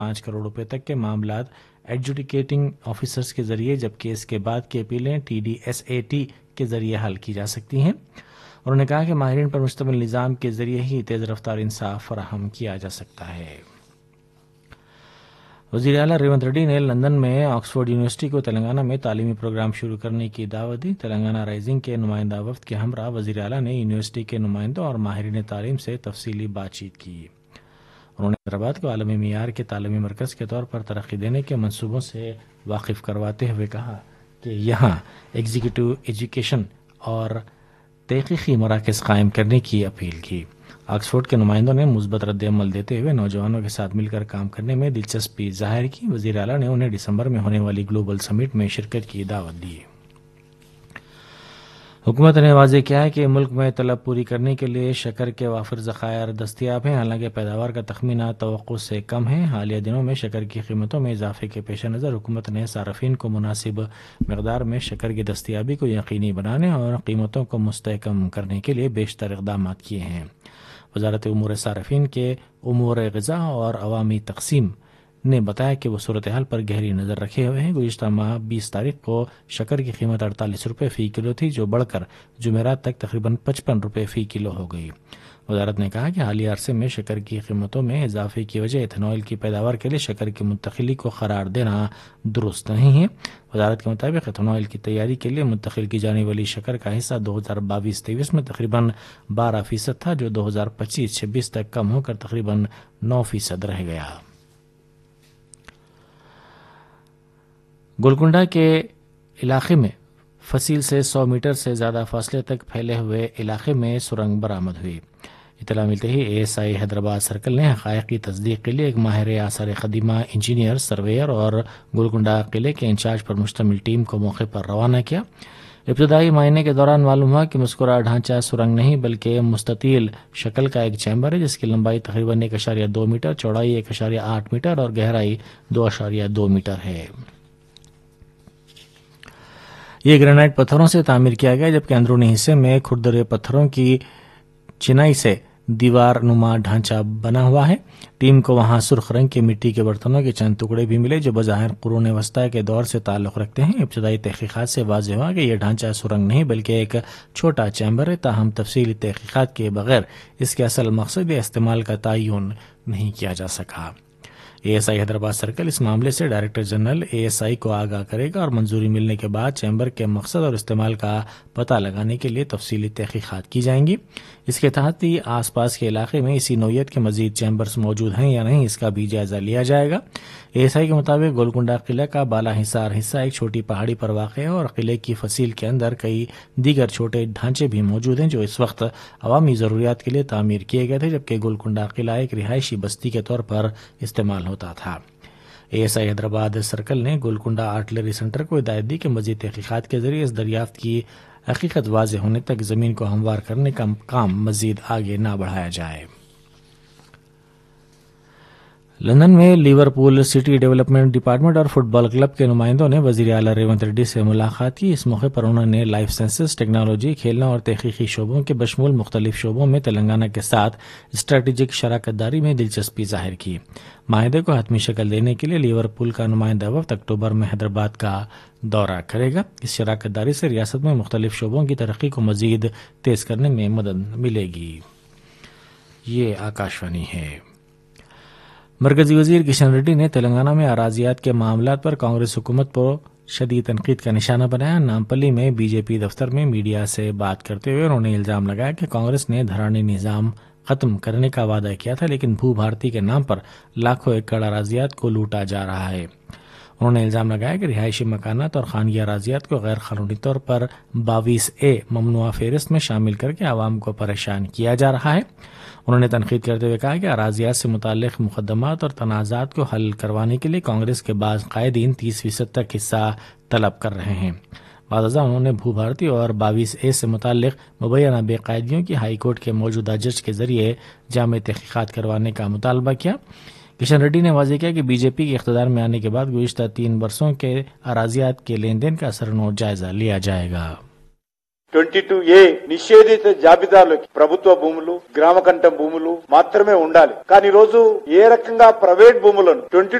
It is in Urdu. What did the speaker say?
5 کروڑ روپے تک کے معاملات ایڈجوڈیکیٹنگ آفیسرز کے ذریعے، جبکہ اس کے بعد کی اپیلیں TDSAT کے ذریعے حل کی جا سکتی ہیں۔ انہوں نے کہا کہ ماہرین پر مشتمل نظام کے ذریعے ہی تیز رفتار انصاف فراہم کیا جا سکتا ہے۔ وزیر اعلیٰ ریونت ریڈی نے لندن میں آکسفورڈ یونیورسٹی کو تلنگانہ میں تعلیمی پروگرام شروع کرنے کی دعوت دی۔ تلنگانہ رائزنگ کے نمائندہ وفد کے ہمراہ وزیر اعلیٰ نے یونیورسٹی کے نمائندوں اور ماہرین تعلیم سے تفصیلی بات چیت کی۔ انہوں نے حیدرآباد کو عالمی معیار کے تعلیمی مرکز کے طور پر ترقی دینے کے منصوبوں سے واقف کرواتے ہوئے کہا کہ یہاں ایگزیکٹو ایجوکیشن اور تحقیقی مراکز قائم کرنے کی اپیل کی۔ آکسفورڈ کے نمائندوں نے مثبت رد عمل دیتے ہوئے نوجوانوں کے ساتھ مل کر کام کرنے میں دلچسپی ظاہر کی۔ وزیر اعلیٰ نے انہیں دسمبر میں ہونے والی گلوبل سمٹ میں شرکت کی دعوت دی۔ حکومت نے واضح کیا ہے کہ ملک میں طلب پوری کرنے کے لیے شکر کے وافر ذخائر دستیاب ہیں، حالانکہ پیداوار کا تخمینہ توقع سے کم ہے۔ حالیہ دنوں میں شکر کی قیمتوں میں اضافے کے پیش نظر حکومت نے صارفین کو مناسب مقدار میں شکر کی دستیابی کو یقینی بنانے اور قیمتوں کو مستحکم کرنے کے لیے بیشتر اقدامات کیے ہیں۔ وزارت امور صارفین کے امور غذا اور عوامی تقسیم نے بتایا کہ وہ صورتحال پر گہری نظر رکھے ہوئے ہیں۔ گزشتہ ماہ 20 تاریخ کو شکر کی قیمت 48 روپے فی کلو تھی، جو بڑھ کر جمعرات تک تقریباً 55 روپے فی کلو ہو گئی۔ وزارت نے کہا کہ حالیہ عرصے میں شکر کی قیمتوں میں اضافے کی وجہ ایتھنول کی پیداوار کے لیے شکر کی منتقلی کو قرار دینا درست نہیں ہے۔ وزارت کے مطابق ایتھنول کی تیاری کے لیے منتقل کی جانے والی شکر کا حصہ 2022-23 میں تقریباً 12% تھا، جو 2025-26 تک کم ہو کر تقریباً 9% رہ گیا۔ گولکنڈہ کے علاقے میں فصیل سے 100 میٹر سے زیادہ فاصلے تک پھیلے ہوئے علاقے میں سرنگ برآمد ہوئی۔ اطلاع ملتے ہی ASI حیدرآباد سرکل نے حقائق کی تصدیق کے لیے ایک ماہر آثار قدیمہ انجینئر، سرویئر اور گولکنڈہ قلعے کے انچارج پر مشتمل ٹیم کو موقع پر روانہ کیا۔ ابتدائی معائنے کے دوران معلوم ہوا کہ مذکورہ ڈھانچہ سرنگ نہیں بلکہ مستطیل شکل کا ایک چیمبر ہے، جس کی لمبائی تقریباً 1.2 میٹر، چوڑائی 1.8 میٹر اور گہرائی 2.2 میٹر ہے۔ یہ گرینائٹ پتھروں سے تعمیر کیا گیا، جبکہ اندرونی حصے میں کھردرے پتھروں کی چنائی سے دیوار نما ڈھانچہ بنا ہوا ہے۔ ٹیم کو وہاں سرخ رنگ کے مٹی کے برتنوں کے چند ٹکڑے بھی ملے جو بظاہر قرون وسطیٰ کے دور سے تعلق رکھتے ہیں۔ ابتدائی تحقیقات سے واضح ہوا کہ یہ ڈھانچہ سرنگ نہیں بلکہ ایک چھوٹا چیمبر ہے، تاہم تفصیلی تحقیقات کے بغیر اس کے اصل مقصد یا استعمال کا تعین نہیں کیا جا سکا۔ ASI حیدرآباد سرکل اس معاملے سے ڈائریکٹر جنرل ASI کو آگاہ کرے گا اور منظوری ملنے کے بعد چیمبر کے مقصد اور استعمال کا پتہ لگانے کے لیے تفصیلی تحقیقات کی جائیں گی۔ اس کے تحت ہی آس پاس کے علاقے میں اسی نوعیت کے مزید چیمبرز موجود ہیں یا نہیں، اس کا بھی جائزہ لیا جائے گا۔ ASI کے مطابق گولکنڈہ قلعہ کا بالا حصار حصہ ایک چھوٹی پہاڑی پر واقع ہے اور قلعے کی فصیل کے اندر کئی دیگر چھوٹے ڈھانچے بھی موجود ہیں جو اس وقت عوامی ضروریات کے لیے تعمیر کیے گئے تھے، جبکہ گولکنڈہ قلعہ ایک رہائشی بستی کے طور پر استعمال ہوتا تھا۔ ASI حیدرآباد سرکل نے گولکنڈہ آرٹلری سینٹر کو ہدایت دی کہ مزید تحقیقات کے ذریعے اس دریافت کی حقیقت واضح ہونے تک زمین کو ہموار کرنے کا کام مزید آگے نہ بڑھایا جائے۔ لندن میں لیورپول سٹی ڈیولپمنٹ ڈپارٹمنٹ اور فٹ بال کلب کے نمائندوں نے وزیر اعلیٰ ریونت ریڈی سے ملاقات کی۔ اس موقع پر انہوں نے لائف سائنسز، ٹیکنالوجی، کھیلنا اور تحقیقی شعبوں کے بشمول مختلف شعبوں میں تلنگانہ کے ساتھ اسٹریٹجک شراکت داری میں دلچسپی ظاہر کی۔ معاہدے کو حتمی شکل دینے کے لیے لیورپول کا نمائندہ وفد اکتوبر میں حیدرآباد کا دورہ کرے گا۔ اس شراکت داری سے ریاست میں مختلف شعبوں کی ترقی کو مزید تیز کرنے میں مدد ملے گی۔ یہ آکاشوانی ہے۔ مرکزی وزیر کشن ریڈی نے تلنگانہ میں اراضیات کے معاملات پر کانگریس حکومت پر شدید تنقید کا نشانہ بنایا۔ نامپلی میں BJP دفتر میں میڈیا سے بات کرتے ہوئے انہوں نے الزام لگایا کہ کانگریس نے دھرانی نظام ختم کرنے کا وعدہ کیا تھا، لیکن بھو بھارتی کے نام پر لاکھوں ایکڑ اراضیات کو لوٹا جا رہا ہے۔ انہوں نے الزام لگایا کہ رہائشی مکانات اور خانگی اراضیات کو غیر قانونی طور پر 22A ممنوعہ فہرست میں شامل کر کے عوام کو پریشان کیا جا رہا ہے۔ انہوں نے تنقید کرتے ہوئے کہا کہ اراضیات سے متعلق مقدمات اور تنازعات کو حل کروانے کے لیے کانگریس کے بعض قائدین 30% تک حصہ طلب کر رہے ہیں۔ بعد ازاں انہوں نے بھو بھارتی اور 22A سے متعلق مبینہ بے قاعدگیوں کی ہائی کورٹ کے موجودہ جج کے ذریعے جامع تحقیقات کروانے کا مطالبہ کیا۔ کشن ریڈی نے واضح کیا کہ BJP کے اقتدار میں آنے کے بعد گزشتہ 3 برسوں کے اراضیات کے لین دین کا اثر و جائزہ لیا جائے گا۔ 22A నిషేధిత జాబితాలోకి ప్రభుత్వ భూములు, గ్రామ కంఠం భూములు మాత్రమే ఉండాలి. కానీ ఈ రోజు ఏ రకంగా ప్రైవేట్ భూములను